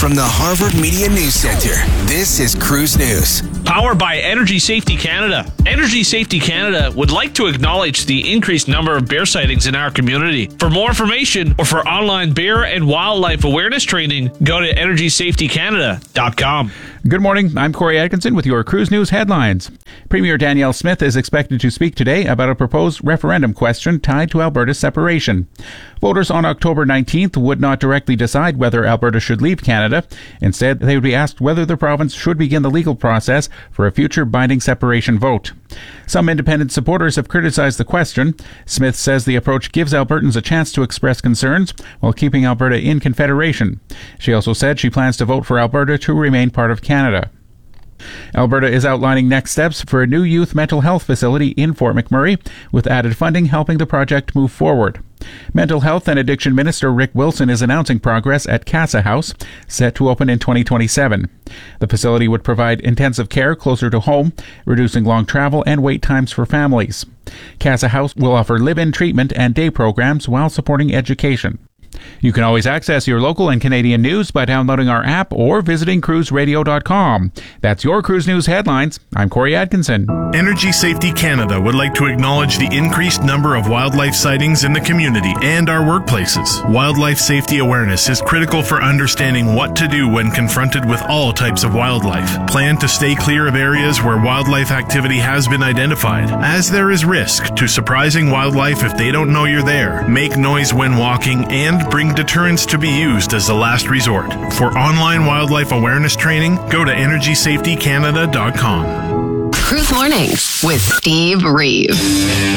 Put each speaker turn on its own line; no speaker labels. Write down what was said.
From the Harvard Media News Center, this is Cruise News.
Powered by Energy Safety Canada. Energy Safety Canada would like to acknowledge the increased number of bear sightings in our community. For more information or for online bear and wildlife awareness training, go to EnergySafetyCanada.com.
Good morning. I'm Corey Atkinson with your Cruise News headlines. Premier Danielle Smith is expected to speak today about a proposed referendum question tied to Alberta's separation. Voters on October 19th would not directly decide whether Alberta should leave Canada. Instead, they would be asked whether the province should begin the legal process for a future binding separation vote. Some independent supporters have criticized the question. Smith says the approach gives Albertans a chance to express concerns while keeping Alberta in Confederation. She also said she plans to vote for Alberta to remain part of Canada. Alberta is outlining next steps for a new youth mental health facility in Fort McMurray, with added funding helping the project move forward. Mental Health and Addiction Minister Rick Wilson is announcing progress at Casa House, set to open in 2027. The facility would provide intensive care closer to home, reducing long travel and wait times for families. Casa House will offer live-in treatment and day programs while supporting education. You can always access your local and Canadian news by downloading our app or visiting cruiseradio.com. That's your Cruise News headlines. I'm Corey Atkinson.
Energy Safety Canada would like to acknowledge the increased number of wildlife sightings in the community and our workplaces. Wildlife safety awareness is critical for understanding what to do when confronted with all types of wildlife. Plan to stay clear of areas where wildlife activity has been identified, as there is risk to surprising wildlife if they don't know you're there. Make noise when walking and bring deterrents to be used as a last resort. For online wildlife awareness training, go to EnergySafetyCanada.com.
Cruise Mornings with Steve Reeve.